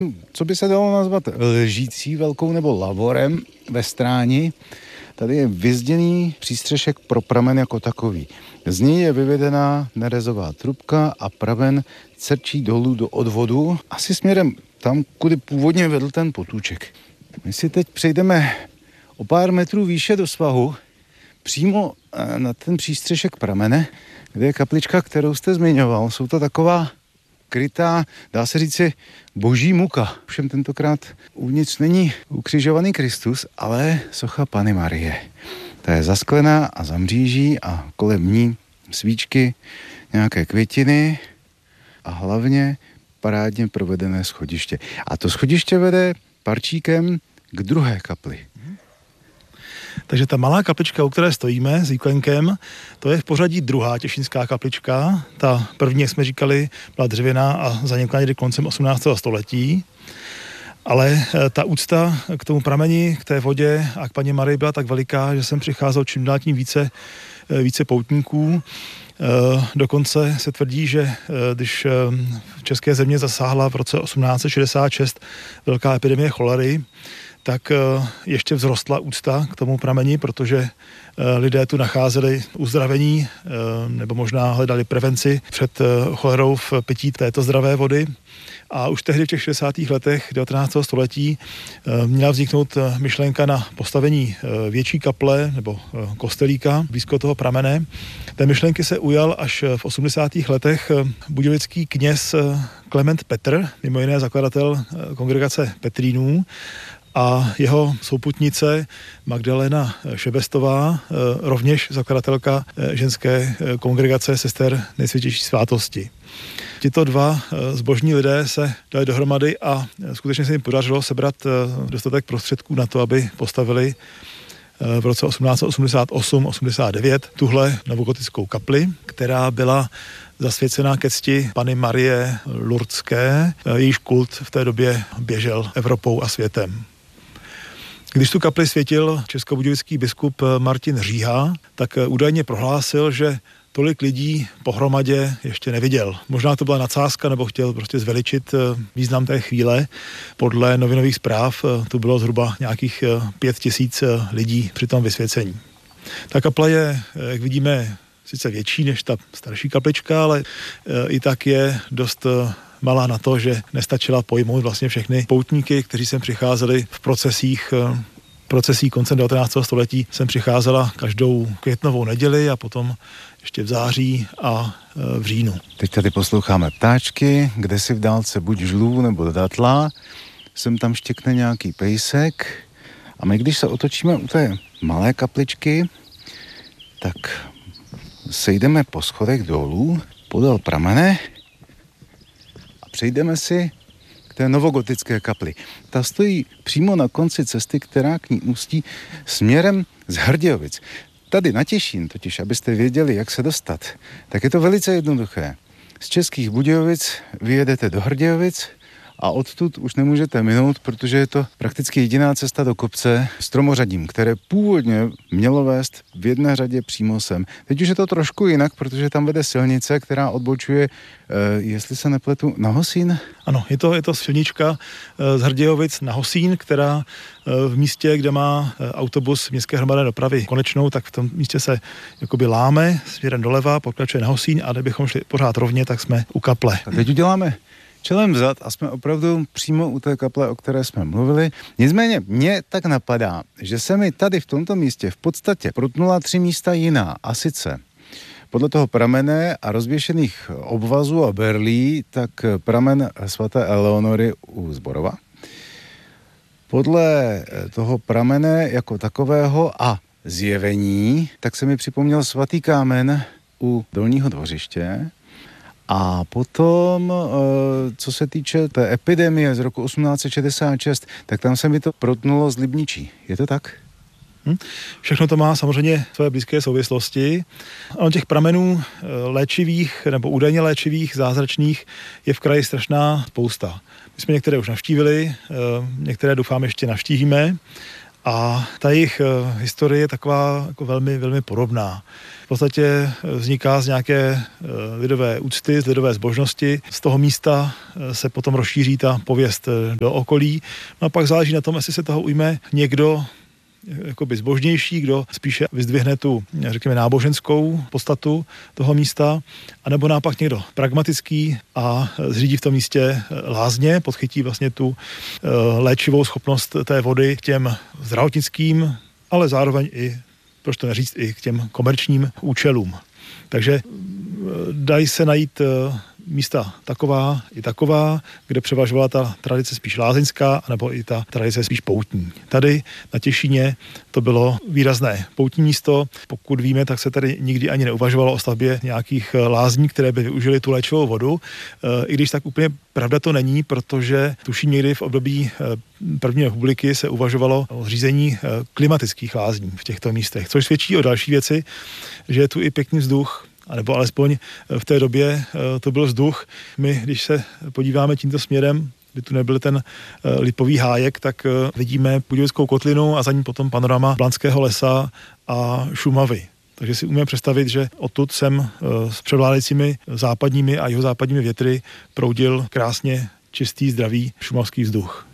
Co by se dalo nazvat lžící velkou nebo lavorem ve Stráni. Tady je vyzděný přístřešek pro pramen jako takový. Z něj je vyvedená nerezová trubka a pramen cerčí dolů do odvodu, asi směrem tam, kudy původně vedl ten potůček. My si teď přejdeme o pár metrů výše do svahu, přímo na ten přístřešek pramene, kde je kaplička, kterou jste zmiňoval. Jsou to taková krytá, dá se říci, boží muka. Všem tentokrát uvnitř není ukřižovaný Kristus, ale socha Panny Marie. Ta je zasklená a za mříží a kolem ní svíčky, nějaké květiny a hlavně parádně provedené schodiště. A to schodiště vede parčíkem k druhé kapli. Takže ta malá kaplička, u které stojíme s výklenkem, to je v pořadí druhá těšínská kaplička. Ta první, jak jsme říkali, byla dřevěná a zanikla někdy koncem 18. století. Ale ta úcta k tomu prameni, k té vodě a k Panně Marii byla tak veliká, že sem přicházel čím dál tím více poutníků. Dokonce se tvrdí, že když v české země zasáhla v roce 1866 velká epidemie cholery, tak ještě vzrostla úcta k tomu prameni, protože lidé tu nacházeli uzdravení nebo možná hledali prevenci před cholerou v pití této zdravé vody. A už tehdy v těch 60. letech 19. století měla vzniknout myšlenka na postavení větší kaple nebo kostelíka blízko toho pramene. Té myšlenky se ujal až v 80. letech budějovický kněz Klement Petr, mimo jiné zakladatel kongregace Petrínů, a jeho souputnice Magdalena Šebestová, rovněž zakladatelka ženské kongregace sester Nejsvětější svátosti. Tito dva zbožní lidé se dali dohromady a skutečně se jim podařilo sebrat dostatek prostředků na to, aby postavili v roce 1888-89 tuhle novogotickou kapli, která byla zasvěcená ke cti Panny Marie Lurdské. Jejíž kult v té době běžel Evropou a světem. Když tu kapli světil českobudějovický biskup Martin Říha, tak údajně prohlásil, že tolik lidí pohromadě ještě neviděl. Možná to byla nadsázka, nebo chtěl prostě zveličit význam té chvíle. Podle novinových zpráv tu bylo zhruba nějakých 5 000 lidí při tom vysvěcení. Ta kaple je, jak vidíme, sice větší než ta starší kaplička, ale i tak je dost malá na to, že nestačila pojmout vlastně všechny poutníky, kteří sem přicházeli v procesí koncem 19. století sem přicházela každou květnovou neděli a potom ještě v září a v říjnu. Teď tady posloucháme ptáčky, kde si v dálce buď žlů nebo datla, sem tam štěkne nějaký pejsek a my když se otočíme u té malé kapličky, tak sejdeme po schodech dolů, podél pramene a přejdeme si k té novogotické kapli. Ta stojí přímo na konci cesty, která k ní ústí směrem z Hrdějovic. Tady na Těšín, totiž abyste věděli, jak se dostat, tak je to velice jednoduché. Z Českých Budějovic vyjedete do Hrdějovic a odtud už nemůžete minout, protože je to prakticky jediná cesta do kopce Stromořadím, které původně mělo vést v jedné řadě přímo sem. Teď už je to trošku jinak, protože tam vede silnice, která odbočuje, jestli se nepletu, na Hosín. Ano, je to silnička z Hrdějovic na Hosín, která v místě, kde má autobus městské hromadné dopravy konečnou, tak v tom místě se jakoby láme směrem doleva, pokračuje na Hosín a kdybychom šli pořád rovně, tak jsme u kaple. A teď uděláme čelem vzad a jsme opravdu přímo u té kaple, o které jsme mluvili. Nicméně mě tak napadá, že se mi tady v tomto místě v podstatě protnula 3 místa jiná, a sice podle toho pramene a rozvěšených obvazů a berlí, tak pramen svaté Eleonory u Zborova. Podle toho pramene jako takového a zjevení, tak se mi připomněl svatý kámen u Dolního Dvořiště. A potom, co se týče té epidemie z roku 1866, tak tam se mi to protnulo z Libničí. Je to tak? Všechno to má samozřejmě své blízké souvislosti. A těch pramenů léčivých nebo údajně léčivých, zázračných je v kraji strašná spousta. My jsme některé už navštívili, některé doufám ještě navštívíme. A ta jejich historie je taková jako velmi, velmi podobná. V podstatě vzniká z nějaké lidové úcty, z lidové zbožnosti. Z toho místa se potom rozšíří ta pověst do okolí. No a pak záleží na tom, jestli se toho ujme někdo jakoby zbožnější, kdo spíše vyzdvihne tu, řekněme, náboženskou podstatu toho místa, anebo naopak někdo pragmatický a zřídí v tom místě lázně, podchytí vlastně tu léčivou schopnost té vody k těm zdravotnickým, ale zároveň i, proč to neříct, i k těm komerčním účelům. Takže dají se najít místa taková i taková, kde převažovala ta tradice spíš lázeňská, nebo i ta tradice spíš poutní. Tady na Těšíně to bylo výrazné poutní místo. Pokud víme, tak se tady nikdy ani neuvažovalo o stavbě nějakých lázní, které by využily tu léčivou vodu. I když tak úplně pravda to není, protože tuším někdy v období první republiky se uvažovalo o zřízení klimatických lázní v těchto místech, což svědčí o další věci, že je tu i pěkný vzduch, anebo alespoň v té době to byl vzduch. My, když se podíváme tímto směrem, by tu nebyl ten lipový hájek, tak vidíme Budějovickou kotlinu a za ní potom panorama Blanského lesa a Šumavy. Takže si umíme představit, že odtud sem s převládajícími západními a jihozápadními větry proudil krásně čistý, zdravý šumavský vzduch.